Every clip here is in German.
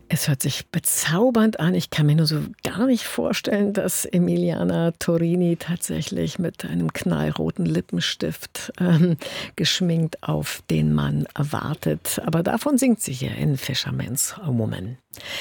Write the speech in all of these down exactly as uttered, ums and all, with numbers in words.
Es hört sich bezaubernd an. Ich kann mir nur so gar nicht vorstellen, dass Emiliana Torini tatsächlich mit einem knallroten Lippenstift ähm, geschminkt auf den Mann wartet. Aber davon singt sie hier in Fisherman's Woman.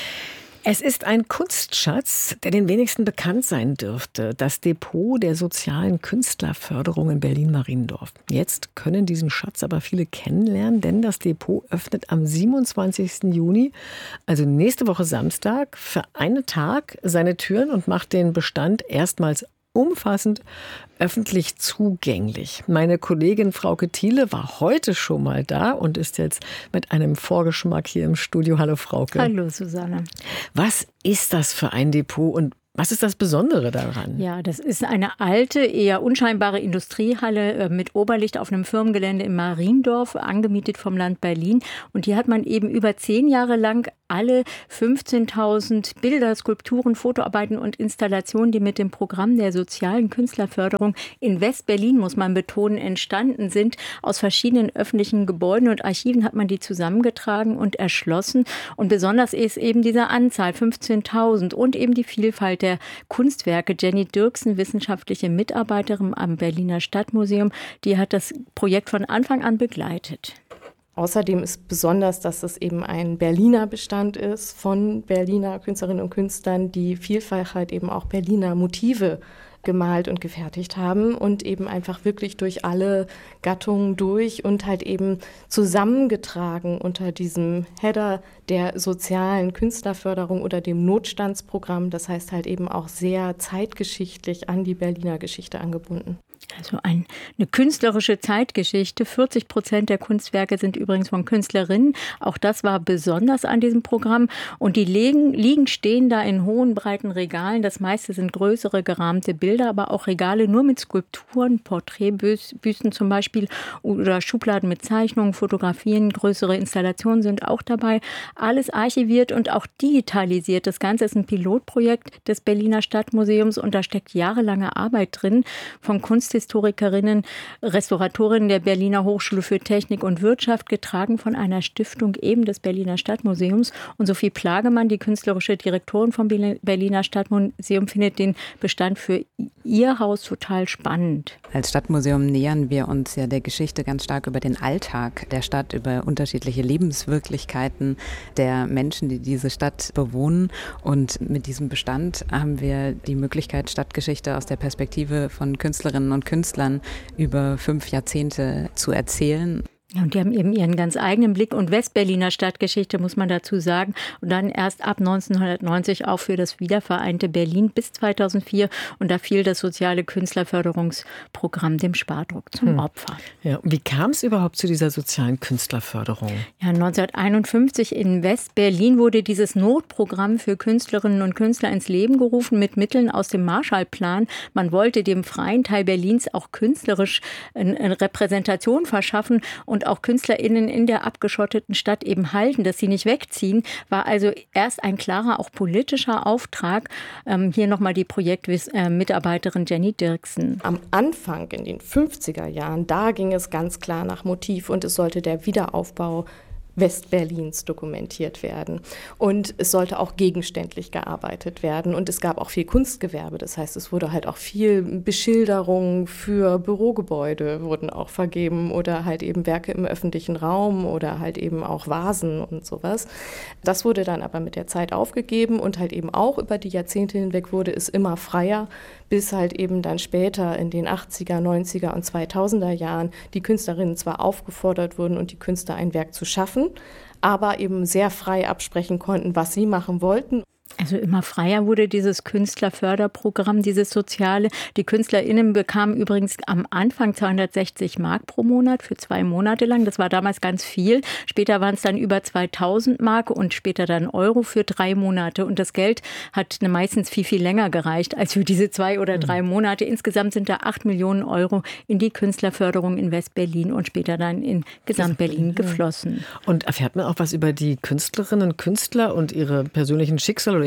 Es ist ein Kunstschatz, der den wenigsten bekannt sein dürfte. Das Depot der sozialen Künstlerförderung in Berlin-Mariendorf. Jetzt können diesen Schatz aber viele kennenlernen, denn das Depot öffnet am siebenundzwanzigsten Juni, also nächste Woche Samstag, für einen Tag seine Türen und macht den Bestand erstmals umfassend öffentlich zugänglich. Meine Kollegin Frauke Thiele war heute schon mal da und ist jetzt mit einem Vorgeschmack hier im Studio. Hallo Frauke. Hallo Susanne. Was ist das für ein Depot und was ist das Besondere daran? Ja, das ist eine alte, eher unscheinbare Industriehalle mit Oberlicht auf einem Firmengelände in Mariendorf, angemietet vom Land Berlin. Und die hat man eben über zehn Jahre lang alle fünfzehntausend Bilder, Skulpturen, Fotoarbeiten und Installationen, die mit dem Programm der sozialen Künstlerförderung in West-Berlin, muss man betonen, entstanden sind. Aus verschiedenen öffentlichen Gebäuden und Archiven hat man die zusammengetragen und erschlossen. Und besonders ist eben diese Anzahl, fünfzehntausend, und eben die Vielfalt der Kunstwerke. Jenny Dirksen, wissenschaftliche Mitarbeiterin am Berliner Stadtmuseum, die hat das Projekt von Anfang an begleitet. Außerdem ist besonders, dass es eben ein Berliner Bestand ist von Berliner Künstlerinnen und Künstlern, die vielfach halt eben auch Berliner Motive gemalt und gefertigt haben und eben einfach wirklich durch alle Gattungen durch und halt eben zusammengetragen unter diesem Header der sozialen Künstlerförderung oder dem Notstandsprogramm. Das heißt halt eben auch sehr zeitgeschichtlich an die Berliner Geschichte angebunden. Also ein, eine künstlerische Zeitgeschichte. vierzig Prozent der Kunstwerke sind übrigens von Künstlerinnen. Auch das war besonders an diesem Programm. Und die liegen, liegen stehen da in hohen, breiten Regalen. Das meiste sind größere, gerahmte Bilder, aber auch Regale nur mit Skulpturen, Porträtbüsten zum Beispiel oder Schubladen mit Zeichnungen, Fotografien. Größere Installationen sind auch dabei. Alles archiviert und auch digitalisiert. Das Ganze ist ein Pilotprojekt des Berliner Stadtmuseums und da steckt jahrelange Arbeit drin von Kunsthistorikern, Historikerinnen, Restauratorinnen der Berliner Hochschule für Technik und Wirtschaft, getragen von einer Stiftung eben des Berliner Stadtmuseums. Und Sophie Plagemann, die künstlerische Direktorin vom Berliner Stadtmuseum, findet den Bestand für ihr Haus total spannend. Als Stadtmuseum nähern wir uns ja der Geschichte ganz stark über den Alltag der Stadt, über unterschiedliche Lebenswirklichkeiten der Menschen, die diese Stadt bewohnen. Und mit diesem Bestand haben wir die Möglichkeit, Stadtgeschichte aus der Perspektive von Künstlerinnen und Künstlern über fünf Jahrzehnte zu erzählen. Ja, und die haben eben ihren ganz eigenen Blick und Westberliner Stadtgeschichte, muss man dazu sagen. Und dann erst ab neunzehnhundertneunzig auch für das wiedervereinte Berlin bis zweitausendvier. Und da fiel das soziale Künstlerförderungsprogramm dem Spardruck zum hm. Opfer. Ja, und wie kam es überhaupt zu dieser sozialen Künstlerförderung? Ja, neunzehnhunderteinundfünfzig in Westberlin wurde dieses Notprogramm für Künstlerinnen und Künstler ins Leben gerufen mit Mitteln aus dem Marshallplan. Man wollte dem freien Teil Berlins auch künstlerisch eine Repräsentation verschaffen und Und auch KünstlerInnen in der abgeschotteten Stadt eben halten, dass sie nicht wegziehen, war also erst ein klarer, auch politischer Auftrag. Ähm, hier nochmal die Projektmitarbeiterin Jenny Dirksen. Am Anfang, in den fünfziger Jahren, da ging es ganz klar nach Motiv und es sollte der Wiederaufbau Westberlins dokumentiert werden. Und es sollte auch gegenständlich gearbeitet werden. Und es gab auch viel Kunstgewerbe. Das heißt, es wurde halt auch viel Beschilderung für Bürogebäude wurden auch vergeben oder halt eben Werke im öffentlichen Raum oder halt eben auch Vasen und sowas. Das wurde dann aber mit der Zeit aufgegeben und halt eben auch über die Jahrzehnte hinweg wurde es immer freier, bis halt eben dann später in den achtziger, neunziger und zweitausender Jahren die Künstlerinnen zwar aufgefordert wurden und die Künstler ein Werk zu schaffen, aber eben sehr frei absprechen konnten, was sie machen wollten. Also immer freier wurde dieses Künstlerförderprogramm, dieses soziale. Die KünstlerInnen bekamen übrigens am Anfang zweihundertsechzig Mark pro Monat für zwei Monate lang. Das war damals ganz viel. Später waren es dann über zweitausend Mark und später dann Euro für drei Monate. Und das Geld hat meistens viel, viel länger gereicht als für diese zwei oder drei Monate. Insgesamt sind da acht Millionen Euro in die Künstlerförderung in West-Berlin und später dann in Gesamt-Berlin geflossen. Und erfährt man auch was über die Künstlerinnen und Künstler und ihre persönlichen Schicksale oder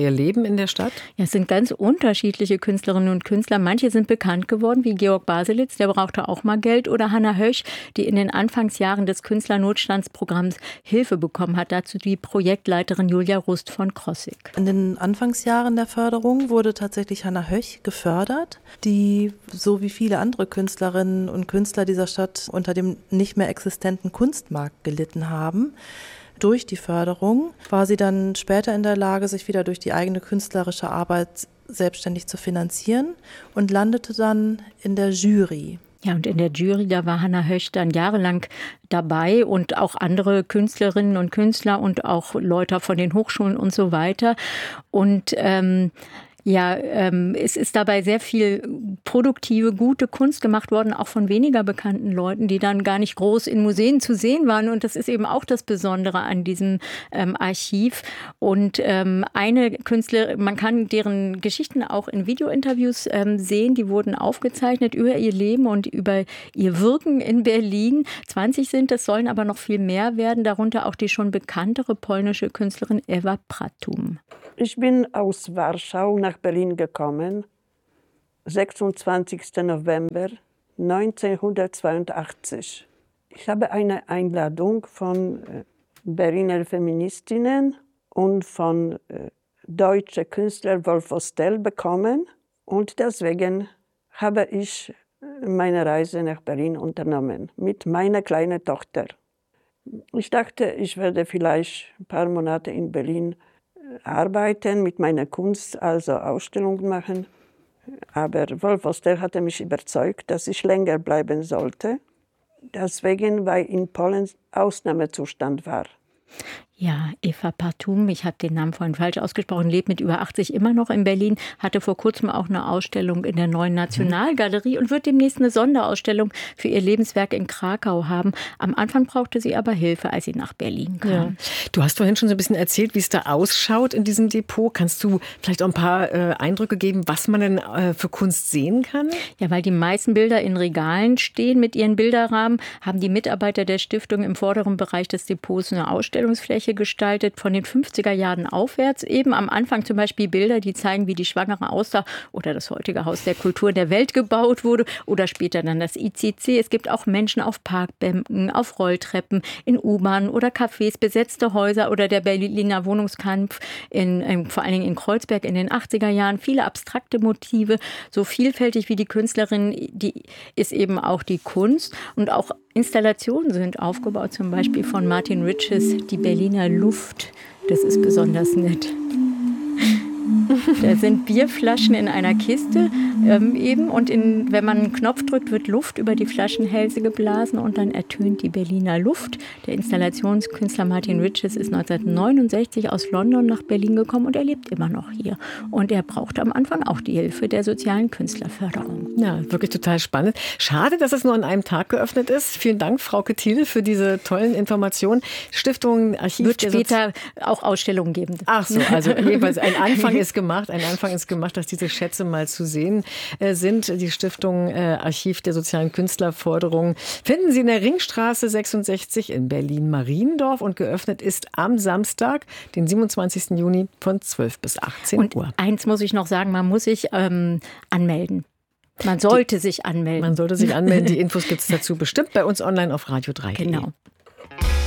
ihr Leben in der Stadt? Ja, es sind ganz unterschiedliche Künstlerinnen und Künstler. Manche sind bekannt geworden, wie Georg Baselitz, der brauchte auch mal Geld, oder Hannah Höch, die in den Anfangsjahren des Künstlernotstandsprogramms Hilfe bekommen hat. Dazu die Projektleiterin Julia Rust von Krossig. In den Anfangsjahren der Förderung wurde tatsächlich Hannah Höch gefördert, die so wie viele andere Künstlerinnen und Künstler dieser Stadt unter dem nicht mehr existenten Kunstmarkt gelitten haben. Durch die Förderung war sie dann später in der Lage, sich wieder durch die eigene künstlerische Arbeit selbstständig zu finanzieren und landete dann in der Jury. Ja, und in der Jury, da war Hannah Höch dann jahrelang dabei und auch andere Künstlerinnen und Künstler und auch Leute von den Hochschulen und so weiter. Und ähm, Ja, ähm, es ist dabei sehr viel produktive, gute Kunst gemacht worden, auch von weniger bekannten Leuten, die dann gar nicht groß in Museen zu sehen waren. Und das ist eben auch das Besondere an diesem ähm, Archiv. Und ähm, eine Künstlerin, man kann deren Geschichten auch in Videointerviews ähm, sehen, die wurden aufgezeichnet über ihr Leben und über ihr Wirken in Berlin. zwanzig sind es, sollen aber noch viel mehr werden, darunter auch die schon bekanntere polnische Künstlerin Ewa Pratum. Ich bin aus Warschau nach Berlin gekommen, sechsundzwanzigsten November neunzehnhundertzweiundachtzig. Ich habe eine Einladung von Berliner Feministinnen und von deutschen Künstler Wolf Ostel bekommen. Und deswegen habe ich meine Reise nach Berlin unternommen mit meiner kleinen Tochter. Ich dachte, ich werde vielleicht ein paar Monate in Berlin arbeiten, mit meiner Kunst, also Ausstellungen machen. Aber Wolf Ostel hatte mich überzeugt, dass ich länger bleiben sollte. Deswegen, weil in Polen Ausnahmezustand war. Ja, Ewa Pratum, ich habe den Namen vorhin falsch ausgesprochen, lebt mit über achtzig immer noch in Berlin, hatte vor kurzem auch eine Ausstellung in der Neuen Nationalgalerie und wird demnächst eine Sonderausstellung für ihr Lebenswerk in Krakau haben. Am Anfang brauchte sie aber Hilfe, als sie nach Berlin kam. Ja. Du hast vorhin schon so ein bisschen erzählt, wie es da ausschaut in diesem Depot. Kannst du vielleicht auch ein paar äh, Eindrücke geben, was man denn äh, für Kunst sehen kann? Ja, weil die meisten Bilder in Regalen stehen mit ihren Bilderrahmen, haben die Mitarbeiter der Stiftung im vorderen Bereich des Depots eine Ausstellungsfläche gestaltet von den fünfziger Jahren aufwärts. Eben am Anfang zum Beispiel Bilder, die zeigen, wie die Schwangere aussah oder das heutige Haus der Kultur der Welt gebaut wurde oder später dann das I C C. Es gibt auch Menschen auf Parkbänken, auf Rolltreppen, in U-Bahnen oder Cafés, besetzte Häuser oder der Berliner Wohnungskampf, in, in, vor allen Dingen in Kreuzberg in den achtziger Jahren. Viele abstrakte Motive, so vielfältig wie die Künstlerin, die ist eben auch die Kunst. Und auch Installationen sind aufgebaut, zum Beispiel von Martin Riches, die Berliner Luft. Das ist besonders nett. Da sind Bierflaschen in einer Kiste ähm, eben und in, wenn man einen Knopf drückt, wird Luft über die Flaschenhälse geblasen und dann ertönt die Berliner Luft. Der Installationskünstler Martin Riches ist neunzehnhundertneunundsechzig aus London nach Berlin gekommen und er lebt immer noch hier. Und er brauchte am Anfang auch die Hilfe der sozialen Künstlerförderung. Ja, wirklich total spannend. Schade, dass es nur an einem Tag geöffnet ist. Vielen Dank, Frauke Thiel, für diese tollen Informationen. Stiftung Archiv wird später auch Ausstellungen geben. Ach so, also jedenfalls ein Anfang ist gemacht. Ein Anfang ist gemacht, dass diese Schätze mal zu sehen äh, sind. Die Stiftung äh, Archiv der sozialen Künstlerförderung finden Sie in der Ringstraße sechsundsechzig in Berlin-Mariendorf und geöffnet ist am Samstag, den siebenundzwanzigsten Juni von zwölf bis achtzehn und Uhr. Eins muss ich noch sagen, man muss sich ähm, anmelden. Man sollte Die, sich anmelden. Man sollte sich anmelden. Die Infos gibt es dazu bestimmt bei uns online auf Radio drei. Genau.